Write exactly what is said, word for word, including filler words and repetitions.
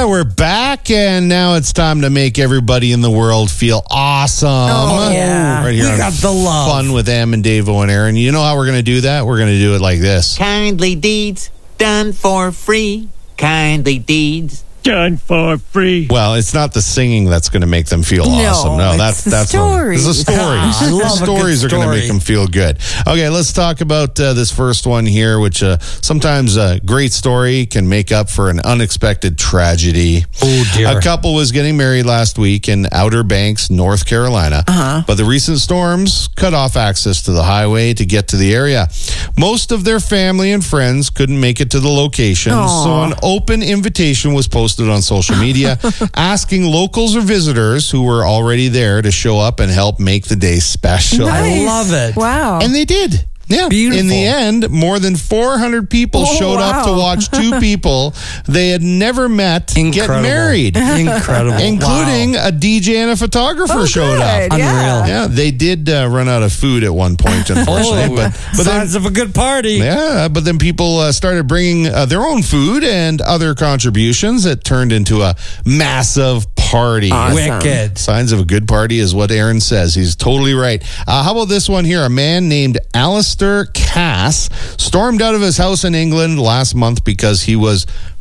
we're back, and now it's time to make everybody in the world feel awesome. Oh, yeah. Right here We on got the love. Fun with Em and Davo and Aaron. You know how we're going to do that? We're going to do it like this. Kindly deeds done for free. Kindly deeds done for free. Well, it's not the singing that's going to make them feel No, awesome. No, it's that's the that's stories. It's the stories. Ah, I The love a good stories are going to story. make them feel good. Okay, let's talk about uh, this first one here, which uh, sometimes a great story can make up for an unexpected tragedy. Oh, dear. A couple was getting married last week in Outer Banks, North Carolina, Uh-huh. but the recent storms cut off access to the highway to get to the area. Most of their family and friends couldn't make it to the location, Aw. so an open invitation was posted on social media asking locals or visitors who were already there to show up and help make the day special. I love it. Wow. And they did. Yeah. Beautiful. In the end, more than four hundred people Oh, showed up to wow. watch two people they had never met get Incredible. married, Incredible. including Wow. a D J and a photographer Oh, showed up. good. Yeah. Unreal. Yeah, they did uh, run out of food at one point, unfortunately. Oh, but but then, signs of a good party. yeah, but then people uh, started bringing uh, their own food and other contributions. It turned into a massive party. Awesome. Wicked. Signs of a good party is what Aaron says. He's totally right. Uh, how about this one here? A man named Alistair Cass stormed out of his house in England last month because he was